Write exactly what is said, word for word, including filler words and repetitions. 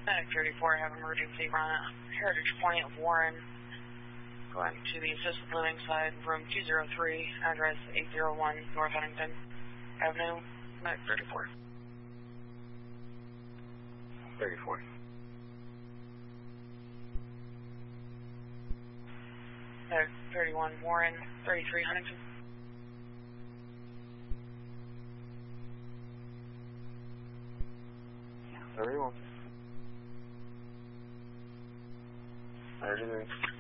Medic thirty-four, have emergency run at Heritage Point of Warren. Going to the assisted living side, room two oh three, address eight oh one North Huntington Avenue, Medic thirty-four. thirty-four. Medic thirty-one, Warren, thirty-three Huntington. thirty-one. thirty-three.